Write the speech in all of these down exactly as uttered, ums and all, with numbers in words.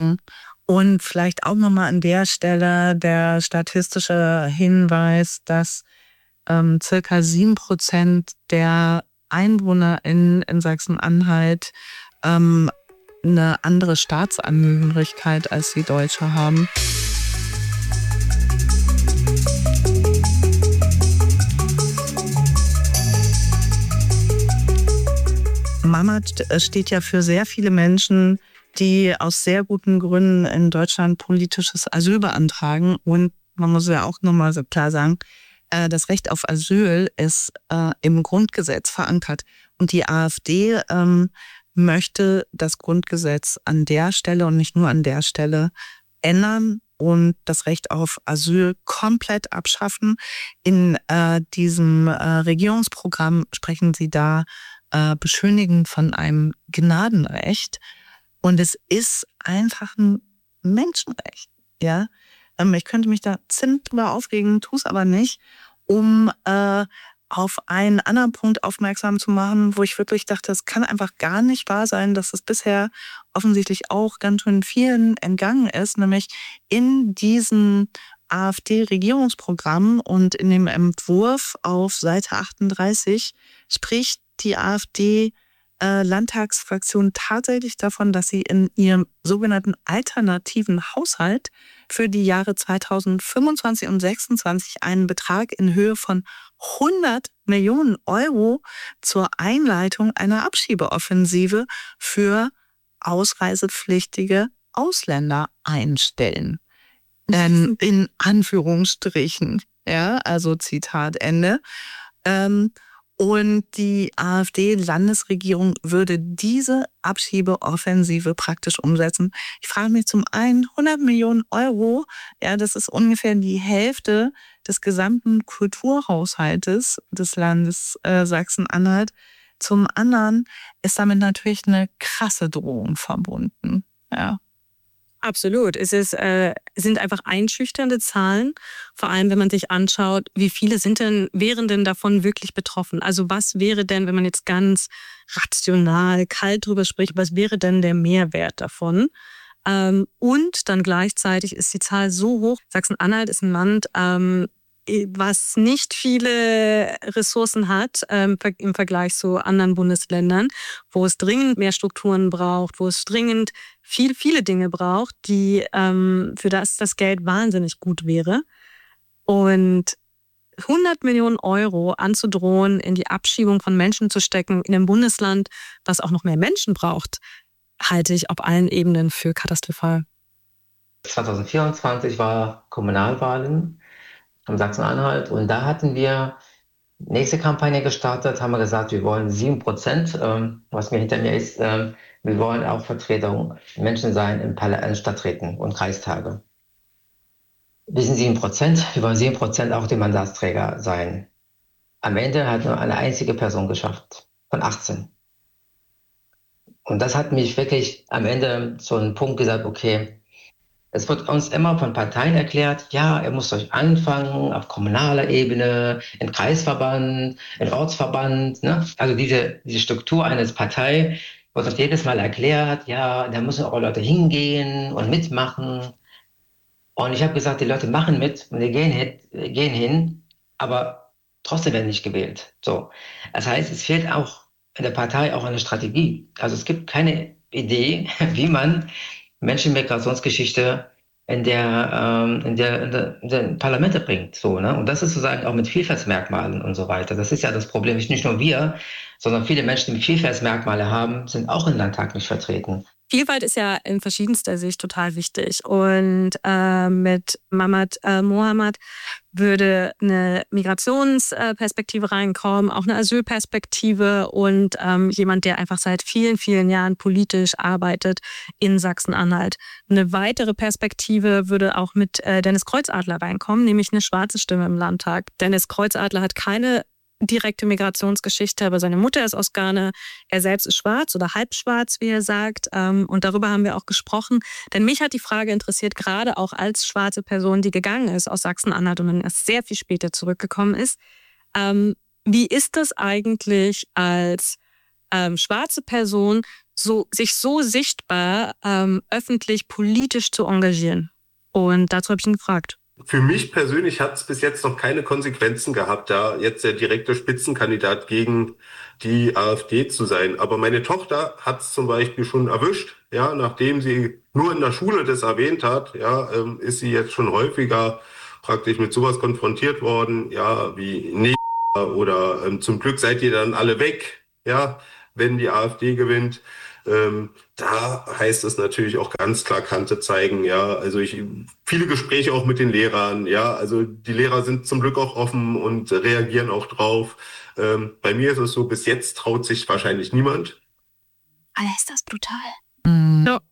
Und vielleicht auch nochmal an der Stelle der statistische Hinweis, dass ähm, circa sieben Prozent der EinwohnerInnen in Sachsen-Anhalt ähm, eine andere Staatsangehörigkeit als die Deutsche haben. Mammat steht ja für sehr viele Menschen, die aus sehr guten Gründen in Deutschland politisches Asyl beantragen. Und man muss ja auch nochmal so klar sagen, das Recht auf Asyl ist äh, im Grundgesetz verankert. Und die AfD ähm, möchte das Grundgesetz an der Stelle und nicht nur an der Stelle ändern und das Recht auf Asyl komplett abschaffen. In äh, diesem äh, Regierungsprogramm sprechen sie da äh, beschönigend von einem Gnadenrecht. Und es ist einfach ein Menschenrecht. Ja? Ähm, ich könnte mich da ziemlich drüber aufregen, tue es aber nicht, um äh, auf einen anderen Punkt aufmerksam zu machen, wo ich wirklich dachte, es kann einfach gar nicht wahr sein, dass es bisher offensichtlich auch ganz schön vielen entgangen ist, nämlich in diesem AfD-Regierungsprogramm und in dem Entwurf auf Seite achtunddreißig spricht die AfD äh, Landtagsfraktion tatsächlich davon, dass sie in ihrem sogenannten alternativen Haushalt für die Jahre zweitausendfünfundzwanzig und zweitausendsechsundzwanzig einen Betrag in Höhe von hundert Millionen Euro zur Einleitung einer Abschiebeoffensive für ausreisepflichtige Ausländer einstellen. Ähm, in Anführungsstrichen. Ja, also Zitat Ende. Ähm, Und die AfD-Landesregierung würde diese Abschiebeoffensive praktisch umsetzen. Ich frage mich zum einen, hundert Millionen Euro, ja, das ist ungefähr die Hälfte des gesamten Kulturhaushaltes des Landes äh, Sachsen-Anhalt. Zum anderen ist damit natürlich eine krasse Drohung verbunden. Ja. Absolut. Es ist, äh, sind einfach einschüchternde Zahlen, vor allem wenn man sich anschaut, wie viele sind denn, wären denn davon wirklich betroffen? Also was wäre denn, wenn man jetzt ganz rational, kalt drüber spricht, was wäre denn der Mehrwert davon? Ähm, und dann gleichzeitig ist die Zahl so hoch. Sachsen-Anhalt ist ein Land, ähm, was nicht viele Ressourcen hat ähm, im Vergleich zu anderen Bundesländern, wo es dringend mehr Strukturen braucht, wo es dringend viel, viele Dinge braucht, die ähm, für das das Geld wahnsinnig gut wäre. Und hundert Millionen Euro anzudrohen, in die Abschiebung von Menschen zu stecken, in einem Bundesland, das auch noch mehr Menschen braucht, halte ich auf allen Ebenen für katastrophal. zweitausendvierundzwanzig war Kommunalwahlen in Sachsen-Anhalt und da hatten wir nächste Kampagne gestartet, haben wir gesagt, wir wollen sieben Prozent, ähm, was mir hinter mir ist, ähm, wir wollen auch Vertretung, Menschen sein in Parla- Stadträten und Kreistage. Wir sind sieben Prozent, wir wollen sieben Prozent auch die Mandatsträger sein. Am Ende hat nur eine einzige Person geschafft, von achtzehn. Und das hat mich wirklich am Ende zu einem Punkt gesagt, okay, es wird uns immer von Parteien erklärt, ja, ihr müsst euch anfangen auf kommunaler Ebene, in Kreisverband, in Ortsverband. Ne? Also diese, diese Struktur eines Partei wird uns jedes Mal erklärt, ja, da müssen auch Leute hingehen und mitmachen. Und ich habe gesagt, die Leute machen mit und die gehen hin, gehen hin, aber trotzdem werden nicht gewählt. So. Das heißt, es fehlt auch in der Partei auch eine Strategie. Also es gibt keine Idee, wie man Menschen mit Migrationsgeschichte in der, ähm, in der, in der, in der Parlamente bringt. So, ne? Und das ist sozusagen auch mit Vielfaltsmerkmalen und so weiter. Das ist ja das Problem. Nicht nur wir, sondern viele Menschen, die Vielfaltsmerkmale haben, sind auch im Landtag nicht vertreten. Vielfalt ist ja in verschiedenster Sicht total wichtig. Und äh, mit Mammat äh, Mohammed würde eine Migrationsperspektive reinkommen, auch eine Asylperspektive und ähm, jemand, der einfach seit vielen, vielen Jahren politisch arbeitet in Sachsen-Anhalt. Eine weitere Perspektive würde auch mit äh, Dennis Kreuzadler reinkommen, nämlich eine schwarze Stimme im Landtag. Dennis Kreuzadler hat keine direkte Migrationsgeschichte, aber seine Mutter ist aus Ghana, er selbst ist schwarz oder halb schwarz, wie er sagt, und darüber haben wir auch gesprochen, denn mich hat die Frage interessiert, gerade auch als schwarze Person, die gegangen ist aus Sachsen-Anhalt und dann erst sehr viel später zurückgekommen ist, wie ist das eigentlich als ähm, schwarze Person so, sich so sichtbar ähm, öffentlich politisch zu engagieren? Und dazu habe ich ihn gefragt. Für mich persönlich hat es bis jetzt noch keine Konsequenzen gehabt, da jetzt der direkte Spitzenkandidat gegen die AfD zu sein. Aber meine Tochter hat es zum Beispiel schon erwischt, ja, nachdem sie nur in der Schule das erwähnt hat, ja, ähm, ist sie jetzt schon häufiger praktisch mit sowas konfrontiert worden, ja, wie nee oder ähm, zum Glück seid ihr dann alle weg, ja, wenn die AfD gewinnt. Ähm, da heißt es natürlich auch ganz klar Kante zeigen, ja, also ich, viele Gespräche auch mit den Lehrern, ja, also die Lehrer sind zum Glück auch offen und reagieren auch drauf. Ähm, bei mir ist es so, bis jetzt traut sich wahrscheinlich niemand. Aber ist das brutal? Mhm. Ja.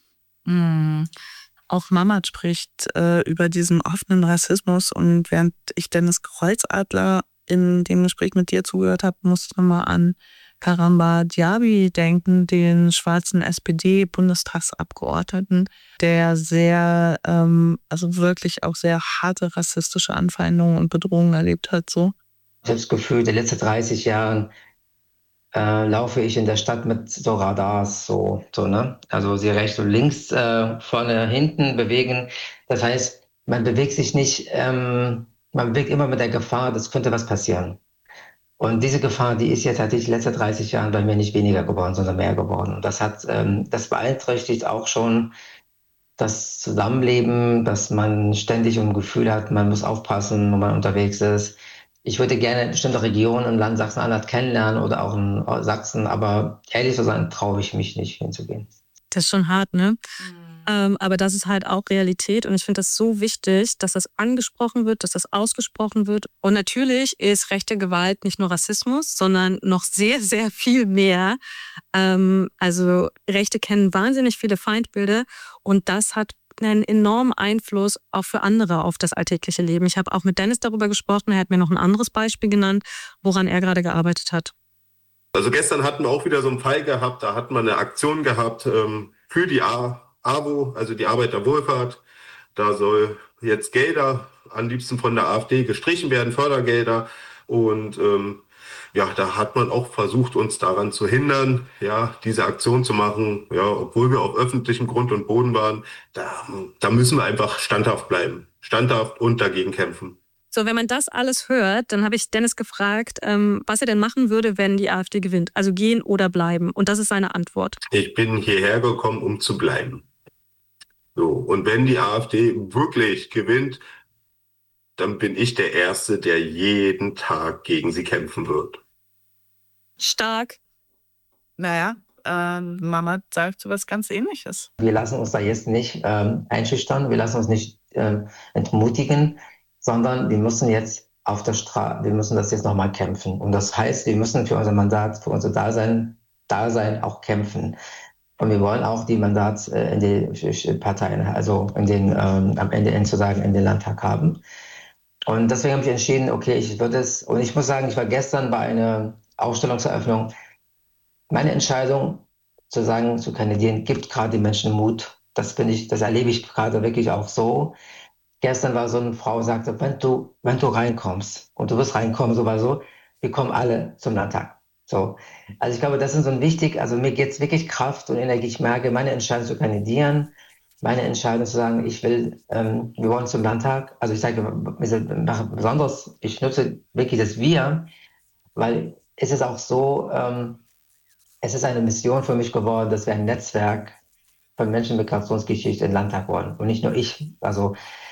Mhm. Auch Mama spricht äh, über diesen offenen Rassismus, und während ich Dennis Kreuzadler in dem Gespräch mit dir zugehört habe, musste mal an Karamba Diaby denken, den schwarzen S P D-Bundestagsabgeordneten, der sehr, ähm, also wirklich auch sehr harte rassistische Anfeindungen und Bedrohungen erlebt hat. So. Ich habe das Gefühl, die letzten dreißig Jahren äh, laufe ich in der Stadt mit so Radars, so, so, ne? Also sie rechts und links, äh, vorne, hinten bewegen. Das heißt, man bewegt sich nicht, ähm, man bewegt immer mit der Gefahr, das könnte was passieren. Und diese Gefahr, die ist jetzt tatsächlich in den letzten dreißig Jahren bei mir nicht weniger geworden, sondern mehr geworden. Und das hat, ähm, das beeinträchtigt auch schon das Zusammenleben, dass man ständig ein Gefühl hat, man muss aufpassen, wo man unterwegs ist. Ich würde gerne bestimmte Regionen im Land Sachsen-Anhalt kennenlernen oder auch in Sachsen, aber ehrlich zu sein, traue ich mich nicht hinzugehen. Das ist schon hart, ne? Ähm, aber das ist halt auch Realität, und ich finde das so wichtig, dass das angesprochen wird, dass das ausgesprochen wird. Und natürlich ist rechte Gewalt nicht nur Rassismus, sondern noch sehr, sehr viel mehr. Ähm, also Rechte kennen wahnsinnig viele Feindbilder, und das hat einen enormen Einfluss auch für andere auf das alltägliche Leben. Ich habe auch mit Dennis darüber gesprochen, er hat mir noch ein anderes Beispiel genannt, woran er gerade gearbeitet hat. Also gestern hatten wir auch wieder so einen Fall gehabt, da hat man eine Aktion gehabt ähm, für die A AWO, also die Arbeiterwohlfahrt. Da soll jetzt Gelder, am liebsten von der AfD, gestrichen werden, Fördergelder. Und ähm, ja, da hat man auch versucht, uns daran zu hindern, ja, diese Aktion zu machen, ja, obwohl wir auf öffentlichem Grund und Boden waren. Da, da müssen wir einfach standhaft bleiben, standhaft und dagegen kämpfen. So, wenn man das alles hört, dann habe ich Dennis gefragt, ähm, was er denn machen würde, wenn die AfD gewinnt. Also gehen oder bleiben. Und das ist seine Antwort. Ich bin hierher gekommen, um zu bleiben. So, und wenn die AfD wirklich gewinnt, dann bin ich der Erste, der jeden Tag gegen sie kämpfen wird. Stark. Naja, ähm, Mama sagt so was ganz Ähnliches. Wir lassen uns da jetzt nicht ähm, einschüchtern, wir lassen uns nicht ähm, entmutigen, sondern wir müssen jetzt auf der Straße, wir müssen das jetzt nochmal kämpfen. Und das heißt, wir müssen für unser Mandat, für unser Dasein, Dasein auch kämpfen. Und wir wollen auch die Mandats äh, in den Parteien, also in den, ähm, am Ende zu sagen, in den Landtag haben. Und deswegen habe ich entschieden, okay, ich würde es, und ich muss sagen, ich war gestern bei einer Ausstellungseröffnung. Meine Entscheidung, zu sagen, zu kandidieren, gibt gerade den Menschen Mut. Das bin ich, das erlebe ich gerade wirklich auch so. Gestern war so eine Frau, sagte, wenn du, wenn du reinkommst, und du wirst reinkommen, so war so, wir kommen alle zum Landtag. So. Also ich glaube, das ist so ein wichtig, also mir geht es wirklich Kraft und Energie. Ich merke, meine Entscheidung zu kandidieren, meine Entscheidung zu sagen, ich will, ähm, wir wollen zum Landtag. Also ich sage, besonders, ich nutze wirklich das Wir, weil es ist auch so, ähm, es ist eine Mission für mich geworden, dass wir ein Netzwerk von Menschen mit Migrationsgeschichte in den Landtag wollen. Und nicht nur ich. Also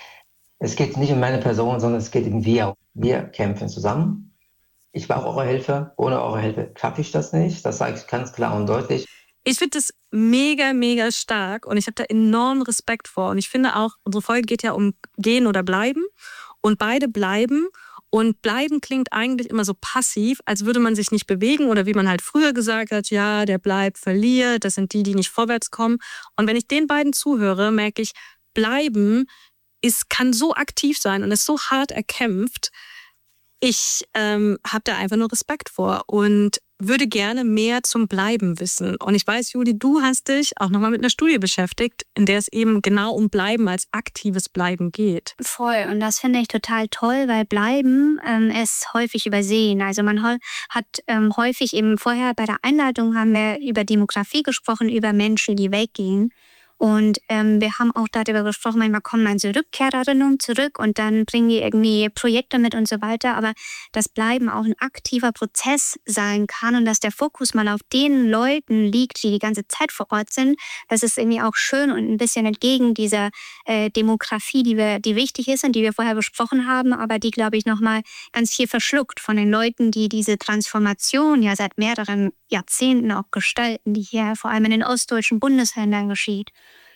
es geht nicht um meine Person, sondern es geht um wir. Wir kämpfen zusammen. Ich brauche eure Hilfe. Ohne eure Hilfe schaffe ich das nicht. Das sage ich ganz klar und deutlich. Ich finde das mega, mega stark, und ich habe da enormen Respekt vor. Und ich finde auch, unsere Folge geht ja um gehen oder bleiben. Und beide bleiben. Und bleiben klingt eigentlich immer so passiv, als würde man sich nicht bewegen, oder wie man halt früher gesagt hat, ja, der bleibt, verliert, das sind die, die nicht vorwärts kommen. Und wenn ich den beiden zuhöre, merke ich, bleiben ist, kann so aktiv sein und ist so hart erkämpft. Ich ähm, habe da einfach nur Respekt vor und würde gerne mehr zum Bleiben wissen. Und ich weiß, Juli, du hast dich auch nochmal mit einer Studie beschäftigt, in der es eben genau um Bleiben als aktives Bleiben geht. Voll. Und das finde ich total toll, weil Bleiben ähm, ist häufig übersehen. Also man hat ähm, häufig eben vorher bei der Einleitung haben wir über Demografie gesprochen, über Menschen, die weggehen. Und ähm, wir haben auch darüber gesprochen, manchmal kommen dann so Rückkehrerinnen zurück und dann bringen die irgendwie Projekte mit und so weiter. Aber dass Bleiben auch ein aktiver Prozess sein kann und dass der Fokus mal auf den Leuten liegt, die die ganze Zeit vor Ort sind, das ist irgendwie auch schön und ein bisschen entgegen dieser äh, Demografie, die wir, die wichtig ist und die wir vorher besprochen haben, aber die, glaube ich, nochmal ganz viel verschluckt von den Leuten, die diese Transformation ja seit mehreren Jahrzehnten auch gestalten, die hier vor allem in den ostdeutschen Bundesländern geschieht.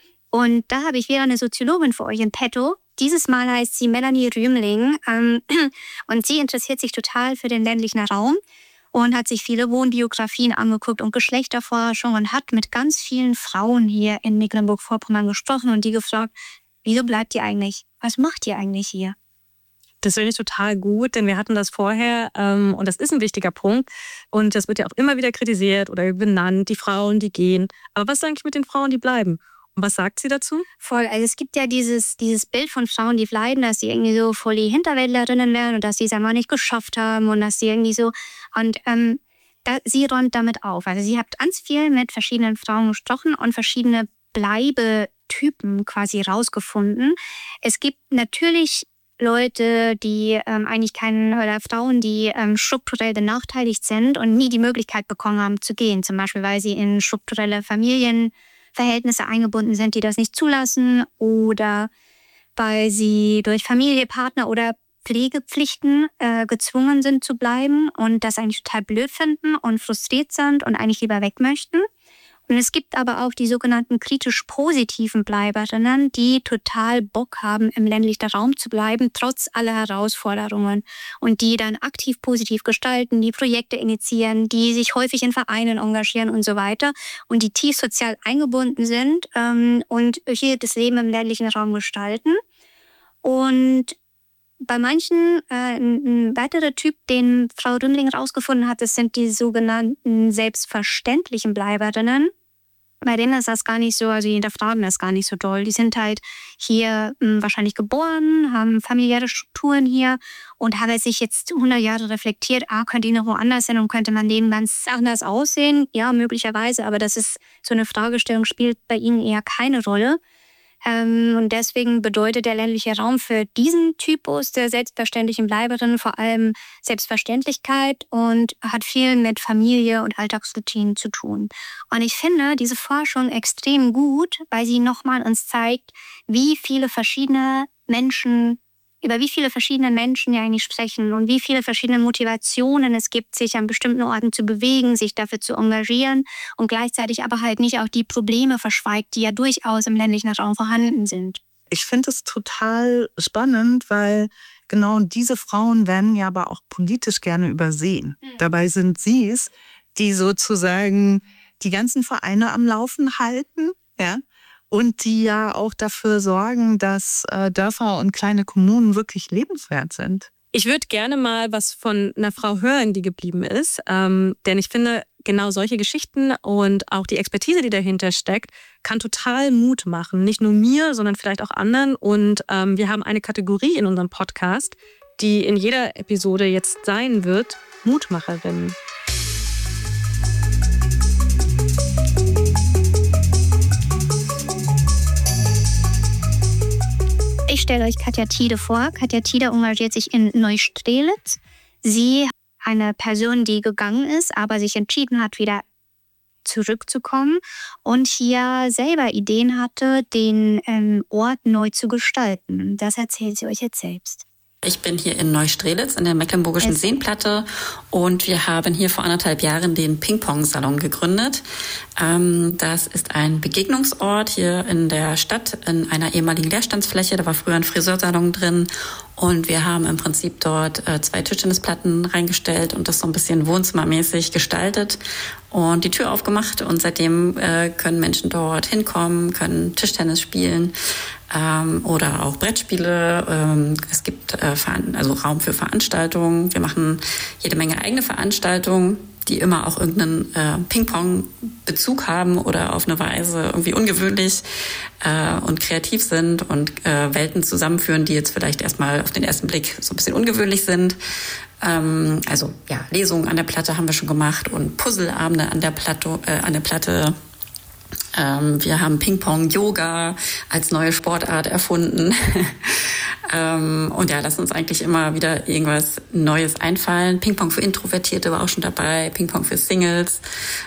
Und da habe ich wieder eine Soziologin für euch in petto. Dieses Mal heißt sie Melanie Rühmling ähm, und sie interessiert sich total für den ländlichen Raum und hat sich viele Wohnbiografien angeguckt und Geschlechterforschung und hat mit ganz vielen Frauen hier in Mecklenburg-Vorpommern gesprochen und die gefragt, wieso bleibt ihr eigentlich? Was macht ihr eigentlich hier? Das finde ich total gut, denn wir hatten das vorher ähm, und das ist ein wichtiger Punkt und das wird ja auch immer wieder kritisiert oder benannt, die Frauen, die gehen. Aber was ist eigentlich mit den Frauen, die bleiben? Und was sagt sie dazu? Voll, also es gibt ja dieses, dieses Bild von Frauen, die leiden, dass sie irgendwie so voll die Hinterwäldlerinnen werden und dass sie es einfach nicht geschafft haben und dass sie irgendwie so, und ähm, da, sie räumt damit auf. Also sie hat ganz viel mit verschiedenen Frauen gesprochen und verschiedene Bleibetypen quasi rausgefunden. Es gibt natürlich Leute, die ähm, eigentlich keinen, oder Frauen, die ähm, strukturell benachteiligt sind und nie die Möglichkeit bekommen haben zu gehen. Zum Beispiel, weil sie in strukturelle Familienverhältnisse eingebunden sind, die das nicht zulassen oder weil sie durch Familie, Partner oder Pflegepflichten äh, gezwungen sind zu bleiben und das eigentlich total blöd finden und frustriert sind und eigentlich lieber weg möchten. Und es gibt aber auch die sogenannten kritisch positiven Bleiberinnen, die total Bock haben, im ländlichen Raum zu bleiben, trotz aller Herausforderungen. Und die dann aktiv positiv gestalten, die Projekte initiieren, die sich häufig in Vereinen engagieren und so weiter. Und die tief sozial eingebunden sind ähm, und hier das Leben im ländlichen Raum gestalten. Und bei manchen, äh, ein weiterer Typ, den Frau Rühmling rausgefunden hat, das sind die sogenannten selbstverständlichen Bleiberinnen. Bei denen ist das gar nicht so, also die hinterfragen das gar nicht so doll. Die sind halt hier mh, wahrscheinlich geboren, haben familiäre Strukturen hier und haben sich jetzt hundert Jahre reflektiert, ah, könnte ich noch woanders sein und könnte mein Leben ganz anders aussehen? Ja, möglicherweise, aber das ist so eine Fragestellung, spielt bei ihnen eher keine Rolle. Ähm, und deswegen bedeutet der ländliche Raum für diesen Typus der selbstverständlichen Bleiberin vor allem Selbstverständlichkeit und hat viel mit Familie und Alltagsroutinen zu tun. Und ich finde diese Forschung extrem gut, weil sie nochmal uns zeigt, wie viele verschiedene Menschen über wie viele verschiedene Menschen wir eigentlich sprechen und wie viele verschiedene Motivationen es gibt, sich an bestimmten Orten zu bewegen, sich dafür zu engagieren und gleichzeitig aber halt nicht auch die Probleme verschweigt, die ja durchaus im ländlichen Raum vorhanden sind. Ich finde es total spannend, weil genau diese Frauen werden ja aber auch politisch gerne übersehen. Mhm. Dabei sind sie es, die sozusagen die ganzen Vereine am Laufen halten, ja, und die ja auch dafür sorgen, dass äh, Dörfer und kleine Kommunen wirklich lebenswert sind. Ich würde gerne mal was von einer Frau hören, die geblieben ist. Ähm, denn ich finde, genau solche Geschichten und auch die Expertise, die dahinter steckt, kann total Mut machen. Nicht nur mir, sondern vielleicht auch anderen. Und ähm, wir haben eine Kategorie in unserem Podcast, die in jeder Episode jetzt sein wird, Mutmacherinnen. Ich stelle euch Katja Tiede vor. Katja Tiede engagiert sich in Neustrelitz. Sie ist eine Person, die gegangen ist, aber sich entschieden hat, wieder zurückzukommen und hier selber Ideen hatte, den ähm, Ort neu zu gestalten. Das erzählt sie euch jetzt selbst. Ich bin hier in Neustrelitz in der Mecklenburgischen es Seenplatte und wir haben hier vor anderthalb Jahren den Ping-Pong-Salon gegründet. Ähm, das ist ein Begegnungsort hier in der Stadt, in einer ehemaligen Leerstandsfläche. Da war früher ein Friseursalon drin und wir haben im Prinzip dort äh, zwei Tischtennisplatten reingestellt und das so ein bisschen wohnzimmermäßig gestaltet und die Tür aufgemacht und seitdem äh, können Menschen dort hinkommen, können Tischtennis spielen. ähm, oder auch Brettspiele. Ähm, es gibt äh, also Raum für Veranstaltungen. Wir machen jede Menge eigene Veranstaltungen, die immer auch irgendeinen äh, Ping-Pong-Bezug haben oder auf eine Weise irgendwie ungewöhnlich äh, und kreativ sind und äh, Welten zusammenführen, die jetzt vielleicht erstmal auf den ersten Blick so ein bisschen ungewöhnlich sind. Ähm, also ja, Lesungen an der Platte haben wir schon gemacht und Puzzleabende an der Platte, äh, an der Platte. Ähm, wir haben Ping-Pong-Yoga als neue Sportart erfunden. ähm, und ja, lassen uns eigentlich immer wieder irgendwas Neues einfallen. Ping-Pong für Introvertierte war auch schon dabei, Ping-Pong für Singles.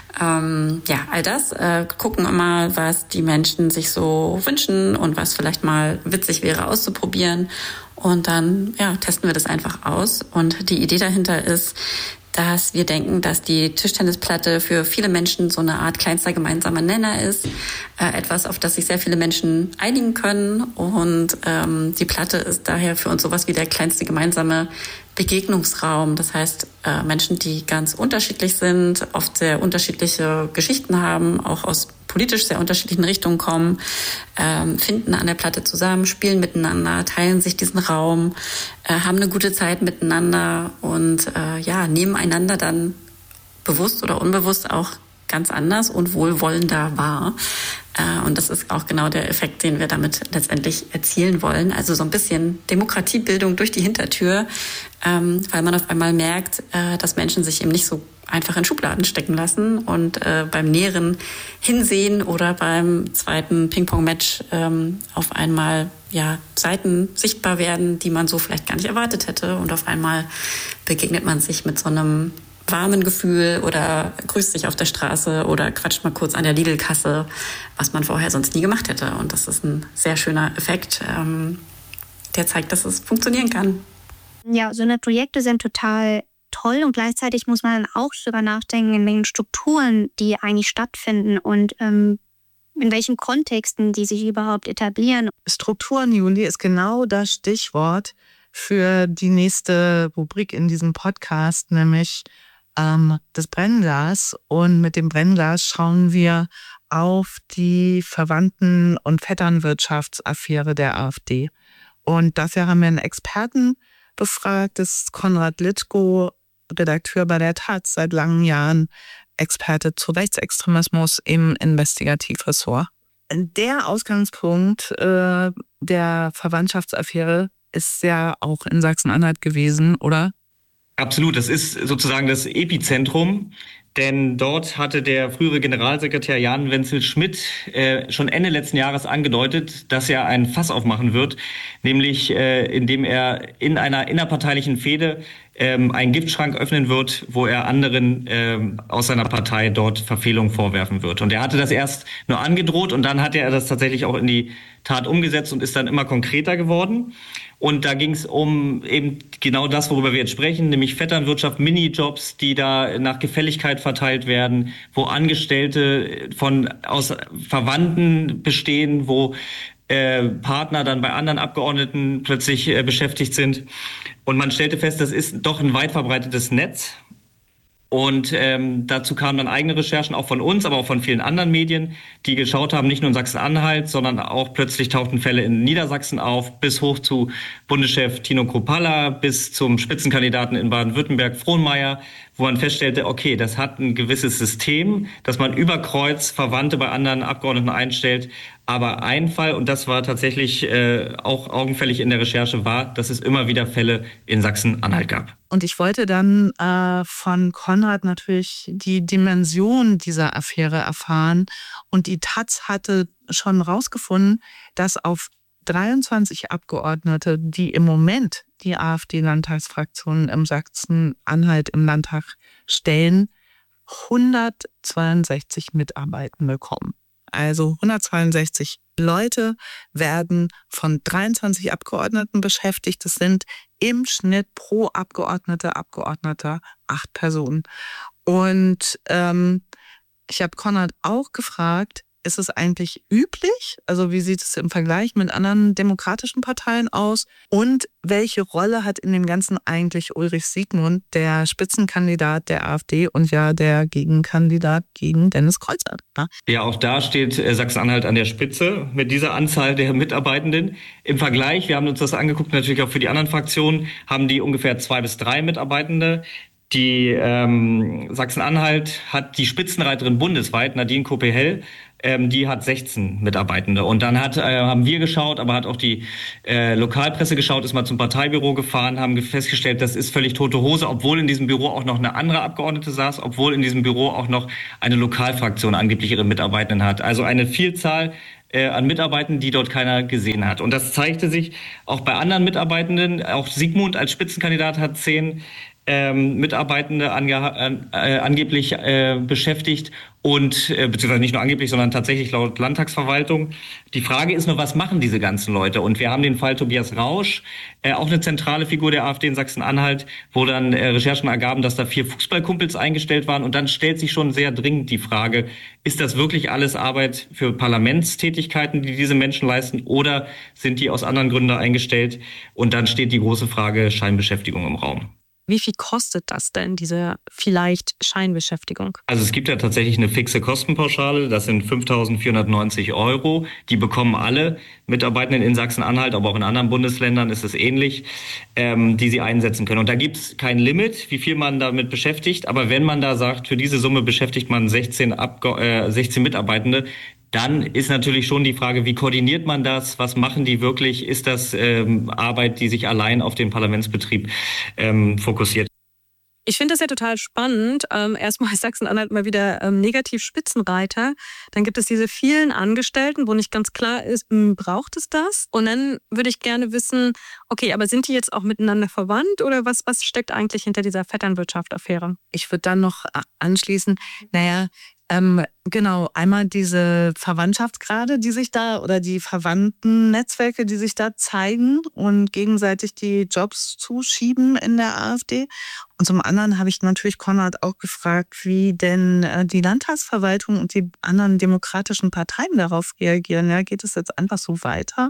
Ähm, ja, all das. Äh, gucken immer, was die Menschen sich so wünschen und was vielleicht mal witzig wäre auszuprobieren. Und dann ja, testen wir das einfach aus. Und die Idee dahinter ist, dass wir denken, dass die Tischtennisplatte für viele Menschen so eine Art kleinster gemeinsamer Nenner ist. Äh, etwas, auf das sich sehr viele Menschen einigen können. Und ähm, die Platte ist daher für uns sowas wie der kleinste gemeinsame Begegnungsraum. Das heißt, äh, Menschen, die ganz unterschiedlich sind, oft sehr unterschiedliche Geschichten haben, auch aus politisch sehr unterschiedlichen Richtungen kommen, ähm, finden an der Platte zusammen, spielen miteinander, teilen sich diesen Raum, äh, haben eine gute Zeit miteinander und äh, ja, nehmen einander dann bewusst oder unbewusst auch ganz anders und wohlwollender wahr. Äh, und das ist auch genau der Effekt, den wir damit letztendlich erzielen wollen. Also so ein bisschen Demokratiebildung durch die Hintertür, ähm, weil man auf einmal merkt, äh, dass Menschen sich eben nicht so einfach in Schubladen stecken lassen und äh, beim näheren Hinsehen oder beim zweiten Ping-Pong-Match ähm, auf einmal ja Seiten sichtbar werden, die man so vielleicht gar nicht erwartet hätte. Und auf einmal begegnet man sich mit so einem warmen Gefühl oder grüßt sich auf der Straße oder quatscht mal kurz an der Lidl-Kasse, was man vorher sonst nie gemacht hätte. Und das ist ein sehr schöner Effekt, ähm, der zeigt, dass es funktionieren kann. Ja, so eine Projekte sind total toll und gleichzeitig muss man dann auch darüber nachdenken, in welchen Strukturen die eigentlich stattfinden und ähm, in welchen Kontexten die sich überhaupt etablieren. Strukturen, Juli, ist genau das Stichwort für die nächste Rubrik in diesem Podcast, nämlich ähm, das Brennglas. Und mit dem Brennglas schauen wir auf die Verwandten- und Vetternwirtschaftsaffäre der AfD. Und dafür haben wir einen Experten befragt, das ist Konrad Litko, Redakteur bei der Taz, seit langen Jahren Experte zu Rechtsextremismus im Investigativressort. Der Ausgangspunkt äh, der Verwandtschaftsaffäre ist ja auch in Sachsen-Anhalt gewesen, oder? Absolut, das ist sozusagen das Epizentrum, denn dort hatte der frühere Generalsekretär Jan Wenzel Schmidt äh, schon Ende letzten Jahres angedeutet, dass er ein Fass aufmachen wird, nämlich äh, indem er in einer innerparteilichen Fehde ähm, einen Giftschrank öffnen wird, wo er anderen ähm, aus seiner Partei dort Verfehlungen vorwerfen wird. Und er hatte das erst nur angedroht und dann hat er das tatsächlich auch in die Tat umgesetzt und ist dann immer konkreter geworden. Und da ging es um eben genau das, worüber wir jetzt sprechen, nämlich Vetternwirtschaft, Minijobs, die da nach Gefälligkeit verteilt werden, wo Angestellte von aus Verwandten bestehen, wo äh, Partner dann bei anderen Abgeordneten plötzlich äh, beschäftigt sind. Und man stellte fest, das ist doch ein weit verbreitetes Netz. Und ähm, dazu kamen dann eigene Recherchen, auch von uns, aber auch von vielen anderen Medien, die geschaut haben, nicht nur in Sachsen-Anhalt, sondern auch plötzlich tauchten Fälle in Niedersachsen auf, bis hoch zu Bundeschef Tino Kruppalla, bis zum Spitzenkandidaten in Baden-Württemberg, Frohnmeier, wo man feststellte, okay, das hat ein gewisses System, dass man über Kreuz Verwandte bei anderen Abgeordneten einstellt. Aber ein Fall, und das war tatsächlich äh, auch augenfällig in der Recherche, war, dass es immer wieder Fälle in Sachsen-Anhalt gab. Und ich wollte dann äh, von Konrad natürlich die Dimension dieser Affäre erfahren. Und die Taz hatte schon rausgefunden, dass auf dreiundzwanzig Abgeordnete, die im Moment die AfD-Landtagsfraktionen im Sachsen-Anhalt im Landtag stellen, hundertzweiundsechzig Mitarbeitende kommen. Also hundertzweiundsechzig Leute werden von dreiundzwanzig Abgeordneten beschäftigt. Das sind im Schnitt pro Abgeordnete, Abgeordneter acht Personen. Und ähm, ich habe Konrad auch gefragt, ist es eigentlich üblich? Also wie sieht es im Vergleich mit anderen demokratischen Parteien aus? Und welche Rolle hat in dem Ganzen eigentlich Ulrich Siegmund, der Spitzenkandidat der AfD und ja der Gegenkandidat gegen Dennis Kreuzer? Ne? Ja, auch da steht Sachsen-Anhalt an der Spitze mit dieser Anzahl der Mitarbeitenden. Im Vergleich, wir haben uns das angeguckt, natürlich auch für die anderen Fraktionen, haben die ungefähr zwei bis drei Mitarbeitende. Die ähm, Sachsen-Anhalt hat die Spitzenreiterin bundesweit, Nadine Koppe-Hell, ähm, die hat sechzehn Mitarbeitende. Und dann hat, äh, haben wir geschaut, aber hat auch die äh, Lokalpresse geschaut, ist mal zum Parteibüro gefahren, haben festgestellt, das ist völlig tote Hose, obwohl in diesem Büro auch noch eine andere Abgeordnete saß, obwohl in diesem Büro auch noch eine Lokalfraktion angeblich ihre Mitarbeitenden hat. Also eine Vielzahl äh, an Mitarbeitenden, die dort keiner gesehen hat. Und das zeigte sich auch bei anderen Mitarbeitenden. Auch Siegmund als Spitzenkandidat hat zehn Ähm, Mitarbeitende ange äh, angeblich äh, beschäftigt und äh, beziehungsweise nicht nur angeblich, sondern tatsächlich laut Landtagsverwaltung. Die Frage ist nur, was machen diese ganzen Leute? Und wir haben den Fall Tobias Rausch, äh, auch eine zentrale Figur der AfD in Sachsen-Anhalt, wo dann äh, Recherchen ergaben, dass da vier Fußballkumpels eingestellt waren. Und dann stellt sich schon sehr dringend die Frage, ist das wirklich alles Arbeit für Parlamentstätigkeiten, die diese Menschen leisten, oder sind die aus anderen Gründen eingestellt? Und dann steht die große Frage Scheinbeschäftigung im Raum. Wie viel kostet das denn, diese vielleicht Scheinbeschäftigung? Also es gibt ja tatsächlich eine fixe Kostenpauschale, das sind fünftausendvierhundertneunzig Euro. Die bekommen alle Mitarbeitenden in Sachsen-Anhalt, aber auch in anderen Bundesländern ist es ähnlich, ähm, die sie einsetzen können. Und da gibt es kein Limit, wie viel man damit beschäftigt. Aber wenn man da sagt, für diese Summe beschäftigt man sechzehn, Abge- äh, sechzehn Mitarbeitende, dann ist natürlich schon die Frage, wie koordiniert man das? Was machen die wirklich? Ist das ähm, Arbeit, die sich allein auf den Parlamentsbetrieb ähm, fokussiert? Ich finde das ja total spannend. Ähm, erstmal ist Sachsen-Anhalt mal wieder ähm, negativ Spitzenreiter. Dann gibt es diese vielen Angestellten, wo nicht ganz klar ist, mh, braucht es das? Und dann würde ich gerne wissen, okay, aber sind die jetzt auch miteinander verwandt oder was, was steckt eigentlich hinter dieser Vetternwirtschaft-Affäre? Ich würde dann noch anschließen, naja, Ähm, genau, einmal diese Verwandtschaftsgrade, die sich da oder die verwandten Netzwerke, die sich da zeigen und gegenseitig die Jobs zuschieben in der AfD. Und zum anderen habe ich natürlich Konrad auch gefragt, wie denn äh, die Landtagsverwaltung und die anderen demokratischen Parteien darauf reagieren. Ja, geht es jetzt einfach so weiter?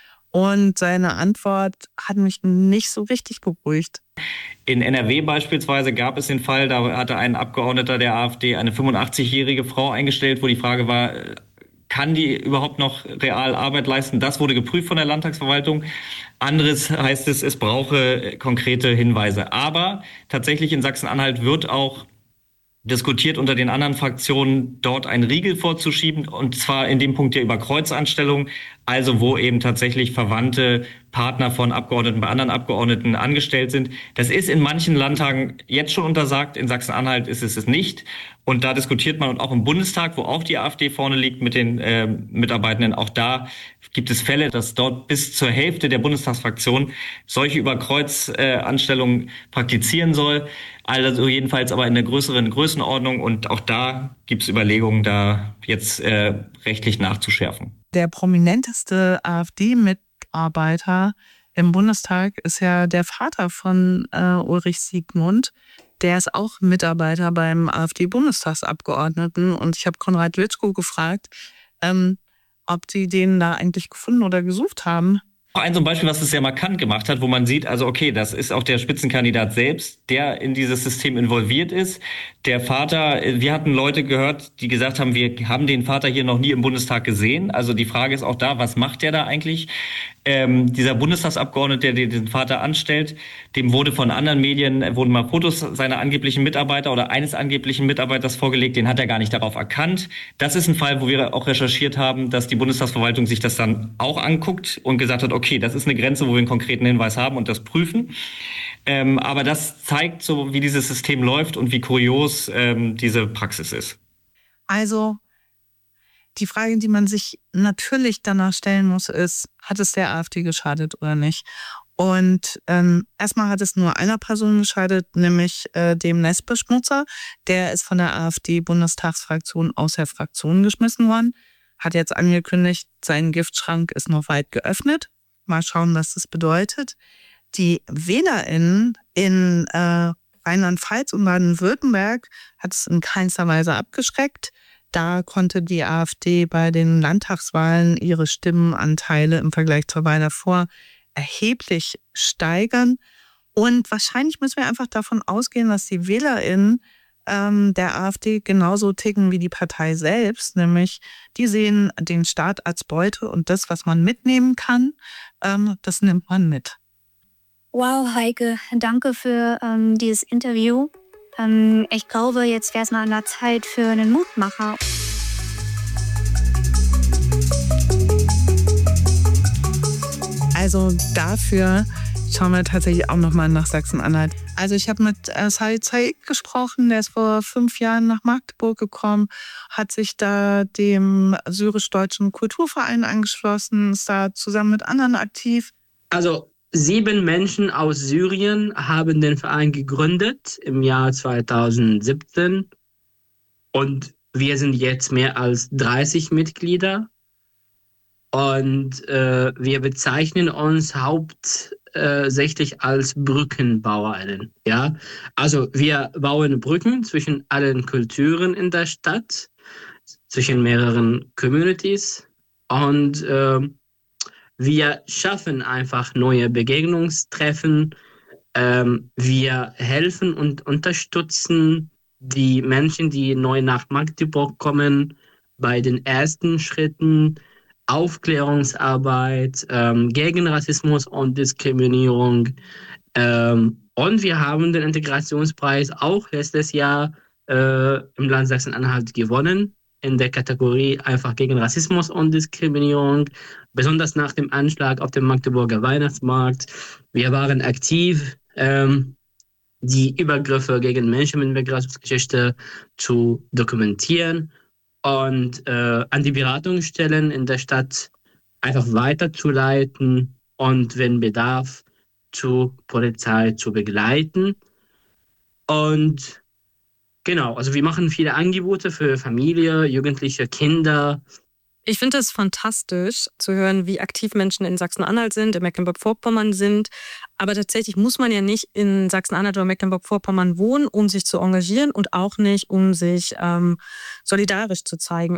Und seine Antwort hat mich nicht so richtig beruhigt. In N R W beispielsweise gab es den Fall, da hatte ein Abgeordneter der AfD eine fünfundachtzig-jährige Frau eingestellt, wo die Frage war, kann die überhaupt noch real Arbeit leisten? Das wurde geprüft von der Landtagsverwaltung. Anderes heißt es, es brauche konkrete Hinweise. Aber tatsächlich in Sachsen-Anhalt wird auch diskutiert unter den anderen Fraktionen, dort einen Riegel vorzuschieben, und zwar in dem Punkt der Überkreuzanstellung, also wo eben tatsächlich verwandte Partner von Abgeordneten bei anderen Abgeordneten angestellt sind. Das ist in manchen Landtagen jetzt schon untersagt, in Sachsen-Anhalt ist es es nicht. Und da diskutiert man, und auch im Bundestag, wo auch die AfD vorne liegt mit den äh, Mitarbeitenden, auch da gibt es Fälle, dass dort bis zur Hälfte der Bundestagsfraktion solche Überkreuzanstellungen äh, praktizieren soll. Also jedenfalls aber in einer größeren Größenordnung, und auch da gibt es Überlegungen, da jetzt äh, rechtlich nachzuschärfen. Der prominenteste AfD-Mitarbeiter im Bundestag ist ja der Vater von äh, Ulrich Siegmund. Der ist auch Mitarbeiter beim AfD-Bundestagsabgeordneten. Und ich habe Konrad Litschko gefragt, ähm, ob sie den da eigentlich gefunden oder gesucht haben. Ein so ein Beispiel, was es sehr markant gemacht hat, wo man sieht, also okay, das ist auch der Spitzenkandidat selbst, der in dieses System involviert ist. Der Vater, wir hatten Leute gehört, die gesagt haben, wir haben den Vater hier noch nie im Bundestag gesehen. Also die Frage ist auch da, was macht der da eigentlich? Ähm, dieser Bundestagsabgeordnete, der den Vater anstellt, dem wurde von anderen Medien, wurden mal Fotos seiner angeblichen Mitarbeiter oder eines angeblichen Mitarbeiters vorgelegt, den hat er gar nicht darauf erkannt. Das ist ein Fall, wo wir auch recherchiert haben, dass die Bundestagsverwaltung sich das dann auch anguckt und gesagt hat, okay, das ist eine Grenze, wo wir einen konkreten Hinweis haben und das prüfen. Ähm, aber das zeigt so, wie dieses System läuft und wie kurios ähm, diese Praxis ist. Also die Frage, die man sich natürlich danach stellen muss, ist, hat es der AfD geschadet oder nicht? Und ähm, erstmal hat es nur einer Person geschadet, nämlich äh, dem Nestbeschmutzer. Der ist von der AfD-Bundestagsfraktion aus der Fraktion geschmissen worden. Hat jetzt angekündigt, sein Giftschrank ist noch weit geöffnet. Mal schauen, was das bedeutet. Die WählerInnen in äh, Rheinland-Pfalz und Baden-Württemberg hat es in keinster Weise abgeschreckt. Da konnte die AfD bei den Landtagswahlen ihre Stimmenanteile im Vergleich zur Wahl davor erheblich steigern. Und wahrscheinlich müssen wir einfach davon ausgehen, dass die WählerInnen ähm, der AfD genauso ticken wie die Partei selbst. Nämlich, die sehen den Staat als Beute und das, was man mitnehmen kann, ähm, das nimmt man mit. Wow, Heike, danke für ähm, dieses Interview. Ähm, ich glaube, jetzt wäre es mal an der Zeit für einen Mutmacher. Also dafür schauen wir tatsächlich auch nochmal nach Sachsen-Anhalt. Also ich habe mit äh, Said Said gesprochen, der ist vor fünf Jahren nach Magdeburg gekommen, hat sich da dem syrisch-deutschen Kulturverein angeschlossen, ist da zusammen mit anderen aktiv. Also sieben Menschen aus Syrien haben den Verein gegründet im Jahr zweitausendsiebzehn und wir sind jetzt mehr als dreißig Mitglieder. Und äh, wir bezeichnen uns hauptsächlich als BrückenbauerInnen. Ja? Also wir bauen Brücken zwischen allen Kulturen in der Stadt, zwischen mehreren Communities. Und äh, wir schaffen einfach neue Begegnungstreffen. Ähm, wir helfen und unterstützen die Menschen, die neu nach Magdeburg kommen, bei den ersten Schritten. Aufklärungsarbeit ähm, gegen Rassismus und Diskriminierung. Ähm, und wir haben den Integrationspreis auch letztes Jahr äh, im Land Sachsen-Anhalt gewonnen, in der Kategorie einfach gegen Rassismus und Diskriminierung, besonders nach dem Anschlag auf dem Magdeburger Weihnachtsmarkt. Wir waren aktiv, ähm, die Übergriffe gegen Menschen mit Migrationsgeschichte zu dokumentieren und äh, an die Beratungsstellen in der Stadt einfach weiterzuleiten und wenn Bedarf zur Polizei zu begleiten. Und genau, also wir machen viele Angebote für Familie, Jugendliche, Kinder. Ich finde es fantastisch zu hören, wie aktiv Menschen in Sachsen-Anhalt sind, in Mecklenburg-Vorpommern sind. Aber tatsächlich muss man ja nicht in Sachsen-Anhalt oder Mecklenburg-Vorpommern wohnen, um sich zu engagieren und auch nicht, um sich ähm, solidarisch zu zeigen.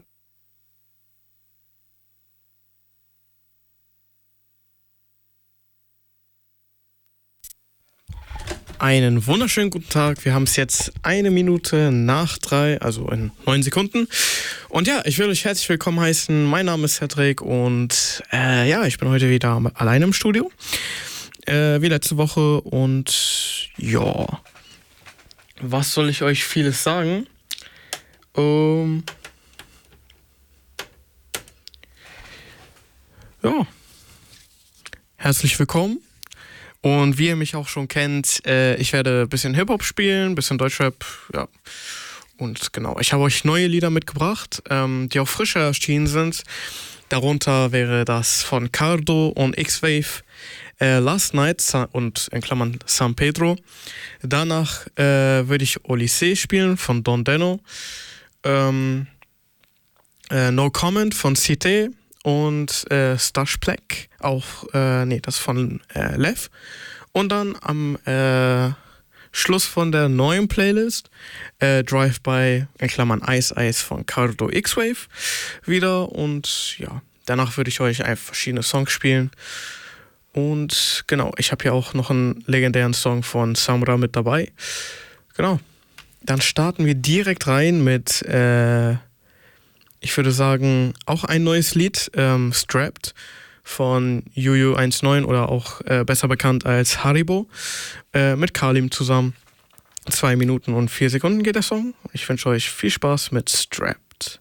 Einen wunderschönen guten Tag. Wir haben es jetzt eine Minute nach drei, also in neun Sekunden. Und ja, ich will euch herzlich willkommen heißen. Mein Name ist Cedric und äh, ja, ich bin heute wieder alleine im Studio. Äh, wie letzte Woche und ja, was soll ich euch vieles sagen? Ähm, ja, herzlich willkommen. Und wie ihr mich auch schon kennt, äh, ich werde ein bisschen Hip-Hop spielen, ein bisschen Deutschrap, ja. Und genau, ich habe euch neue Lieder mitgebracht, ähm, die auch frischer erschienen sind. Darunter wäre das von Cardo und X-Wave, äh, Last Night und in Klammern San Pedro. Danach äh, würde ich Olyssee spielen von Don Deno. Ähm, äh, No Comment von Cité. Und äh, Stash Black, auch, äh, nee, das von äh, Lev. Und dann am äh, Schluss von der neuen Playlist äh, Drive-By, in Klammern Ice Ice von Cardo X-Wave wieder. Und ja, danach würde ich euch einfach verschiedene Songs spielen. Und genau, ich habe hier auch noch einen legendären Song von Samra mit dabei. Genau, dann starten wir direkt rein mit... Äh, Ich würde sagen, auch ein neues Lied, ähm, Strapped von Juju neunzehn oder auch äh, besser bekannt als Haribo, äh, mit Kalim zusammen. Zwei Minuten und vier Sekunden geht der Song. Ich wünsche euch viel Spaß mit Strapped.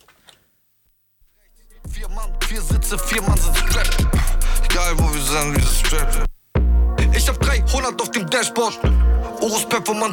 Vier Mann, vier Sitze, vier Mann sind strapped. Egal wo wir sind, wir sind strapped. Ich hab dreihundert auf dem Dashboard. Urus Performance